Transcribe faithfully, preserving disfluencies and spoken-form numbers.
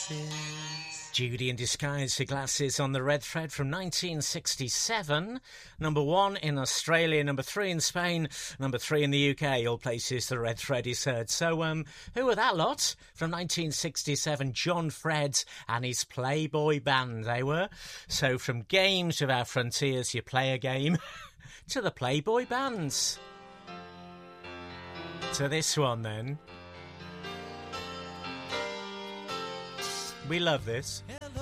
Judy in Disguise, her glasses on the red thread from nineteen sixty-seven. Number one in Australia, number three in Spain, number three in the U K. All places the red thread is heard. So, um, who were that lot? From nineteen sixty-seven, John Fred and his Playboy band, they were. So, from Games Without Frontiers, you play a game, to the Playboy bands. To this one, then. We love this.